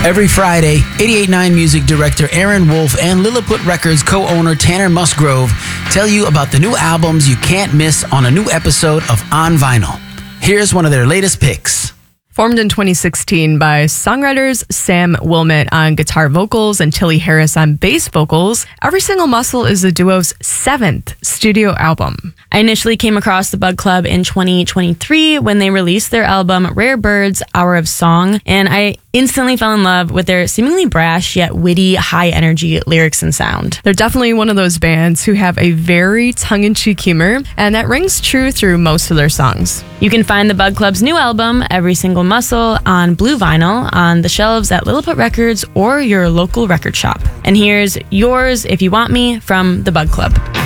Every Friday, 88.9 Music Director Aaron Wolf and Lilliput Records co-owner Tanner Musgrove tell you about the new albums you can't miss on a new episode of On Vinyl. Here's one of their latest picks. Formed in 2016 by songwriters Sam Wilmot on guitar vocals and Tilly Harris on bass vocals, Every Single Muscle is the duo's 7th studio album. I initially came across the Bug Club in 2023 when they released their album Rare Birds, Hour of Song, and I instantly fell in love with their seemingly brash yet witty, high-energy lyrics and sound. They're definitely one of those bands who have a very tongue-in-cheek humor, and that rings true through most of their songs. You can find the Bug Club's new album, Every Single Muscle, on blue vinyl on the shelves at Lilliput Records or your local record shop. And here's Yours If You Want Me from the Bug Club.